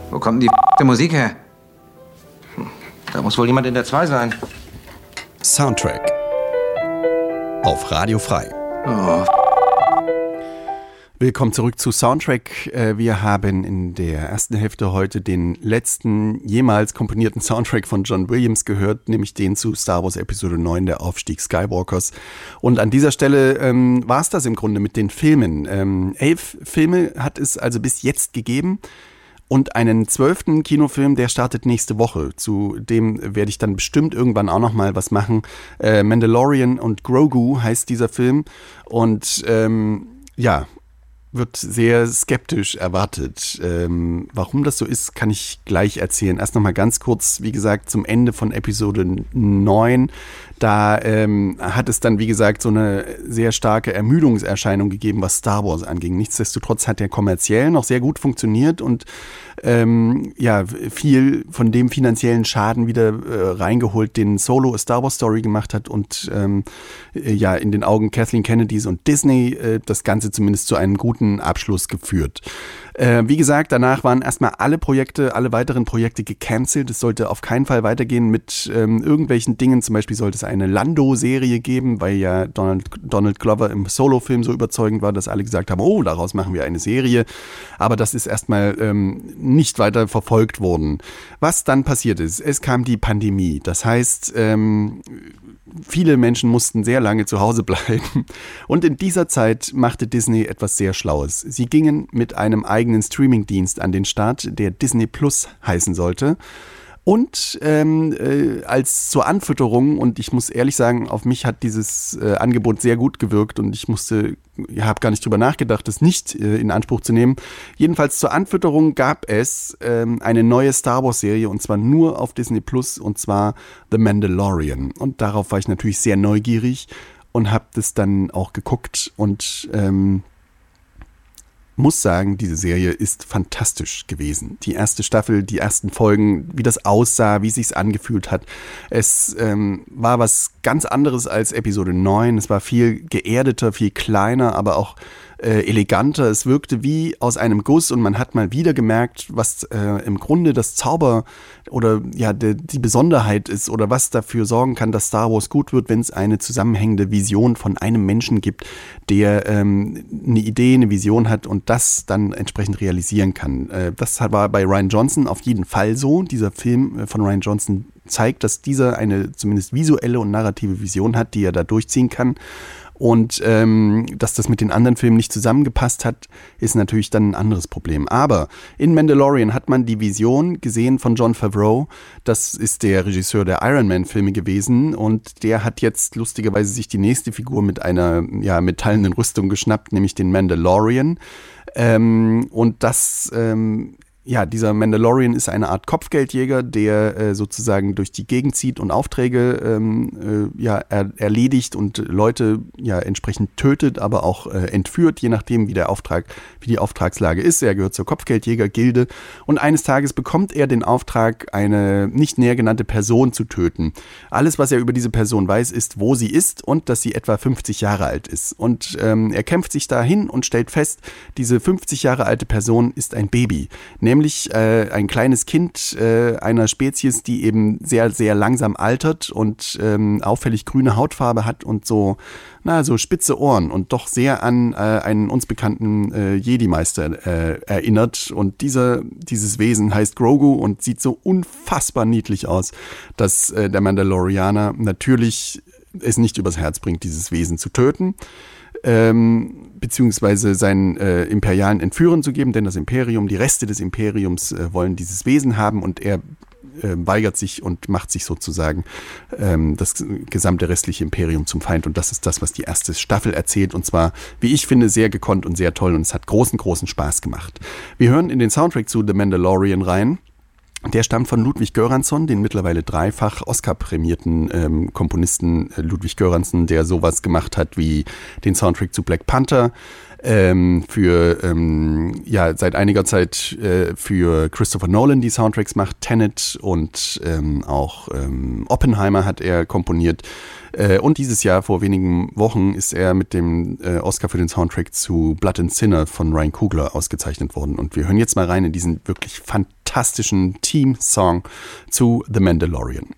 Wo kommt denn die Musik her? Da muss wohl jemand in der 2 sein. Soundtrack auf Radio Frei. Oh. Willkommen zurück zu Soundtrack. Wir haben in der ersten Hälfte heute den letzten jemals komponierten Soundtrack von John Williams gehört, nämlich den zu Star Wars Episode 9, der Aufstieg Skywalkers. Und an dieser Stelle war es das im Grunde mit den Filmen. 11 Filme hat es also bis jetzt gegeben. Und einen 12. Kinofilm, der startet nächste Woche. Zu dem werde ich dann bestimmt irgendwann auch noch mal was machen. Mandalorian und Grogu heißt dieser Film. Und wird sehr skeptisch erwartet. Warum das so ist, kann ich gleich erzählen. Erst noch mal ganz kurz, wie gesagt, zum Ende von Episode 9. Da hat es dann, wie gesagt, so eine sehr starke Ermüdungserscheinung gegeben, was Star Wars anging. Nichtsdestotrotz hat der kommerziell noch sehr gut funktioniert und viel von dem finanziellen Schaden wieder reingeholt, den Solo A Star Wars Story gemacht hat und in den Augen Kathleen Kennedys und Disney das Ganze zumindest zu einem guten Abschluss geführt. Wie gesagt, danach waren erstmal alle weiteren Projekte gecancelt. Es sollte auf keinen Fall weitergehen mit irgendwelchen Dingen. Zum Beispiel sollte es eine Lando-Serie geben, weil ja Donald Glover im Solo-Film so überzeugend war, dass alle gesagt haben, oh, daraus machen wir eine Serie. Aber das ist erstmal nicht weiter verfolgt worden. Was dann passiert ist, es kam die Pandemie. Das heißt, viele Menschen mussten sehr lange zu Hause bleiben. Und in dieser Zeit machte Disney etwas sehr Schlaues. Sie gingen mit einem eigenen Streamingdienst an den Start, der Disney Plus heißen sollte. Und als zur Anfütterung, und ich muss ehrlich sagen, auf mich hat dieses Angebot sehr gut gewirkt und ich habe gar nicht drüber nachgedacht, es nicht in Anspruch zu nehmen. Jedenfalls zur Anfütterung gab es eine neue Star Wars Serie und zwar nur auf Disney Plus und zwar The Mandalorian. Und darauf war ich natürlich sehr neugierig und habe das dann auch geguckt und muss sagen, diese Serie ist fantastisch gewesen. Die erste Staffel, die ersten Folgen, wie das aussah, wie es sich angefühlt hat. Es war was ganz anderes als Episode 9. Es war viel geerdeter, viel kleiner, aber auch eleganter. Es wirkte wie aus einem Guss und man hat mal wieder gemerkt, was im Grunde das Zauber oder die Besonderheit ist oder was dafür sorgen kann, dass Star Wars gut wird, wenn es eine zusammenhängende Vision von einem Menschen gibt, der eine Idee, eine Vision hat und das dann entsprechend realisieren kann. Das war bei Rian Johnson auf jeden Fall so. Dieser Film von Rian Johnson zeigt, dass dieser eine zumindest visuelle und narrative Vision hat, die er da durchziehen kann. Und dass das mit den anderen Filmen nicht zusammengepasst hat, ist natürlich dann ein anderes Problem. Aber in Mandalorian hat man die Vision gesehen von Jon Favreau. Das ist der Regisseur der Iron Man-Filme gewesen. Und der hat jetzt lustigerweise sich die nächste Figur mit einer metallenen Rüstung geschnappt, nämlich den Mandalorian. Dieser Mandalorian ist eine Art Kopfgeldjäger, der sozusagen durch die Gegend zieht und Aufträge erledigt und Leute entsprechend tötet, aber auch entführt, je nachdem wie die Auftragslage ist. Er gehört zur Kopfgeldjäger-Gilde und eines Tages bekommt er den Auftrag, eine nicht näher genannte Person zu töten. Alles, was er über diese Person weiß, ist, wo sie ist und dass sie etwa 50 Jahre alt ist. Und er kämpft sich dahin und stellt fest, diese 50 Jahre alte Person ist ein Baby, nämlich ein kleines Kind einer Spezies, die eben sehr, sehr langsam altert und auffällig grüne Hautfarbe hat und so spitze Ohren und doch sehr an einen uns bekannten Jedi-Meister erinnert. Und dieses Wesen heißt Grogu und sieht so unfassbar niedlich aus, dass der Mandalorianer natürlich es nicht übers Herz bringt, dieses Wesen zu töten. Beziehungsweise seinen Imperialen Entführern zu geben, denn die Reste des Imperiums wollen dieses Wesen haben und er weigert sich und macht sich sozusagen das gesamte restliche Imperium zum Feind und das ist das, was die erste Staffel erzählt und zwar, wie ich finde, sehr gekonnt und sehr toll und es hat großen Spaß gemacht. Wir hören in den Soundtrack zu The Mandalorian rein. Der stammt von Ludwig Göransson, den mittlerweile dreifach Oscar-prämierten Komponisten Ludwig Göransson, der sowas gemacht hat wie den Soundtrack zu Black Panther, seit einiger Zeit für Christopher Nolan die Soundtracks macht, Tenet und auch Oppenheimer hat er komponiert. Und dieses Jahr, vor wenigen Wochen, ist er mit dem Oscar für den Soundtrack zu Blood and Sinner von Ryan Coogler ausgezeichnet worden. Und wir hören jetzt mal rein in diesen wirklich fantastischen fantastischen Theme-Song zu The Mandalorian.